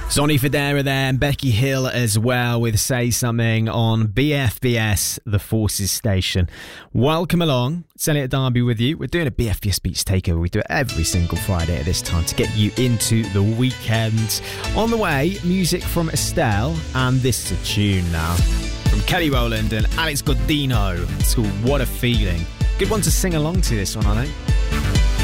Sonny Fodera there and Becky Hill as well with Say Something on BFBS, the Forces Station. Welcome along. It's Elliot Darby with you. We're doing a BFBS Beats Takeover. We do it every single Friday at this time to get you into the weekend. On the way, music from Estelle, and this is a tune now from Kelly Rowland and Alex Godino. It's called What a Feeling. Good one to sing along to, this one, I think.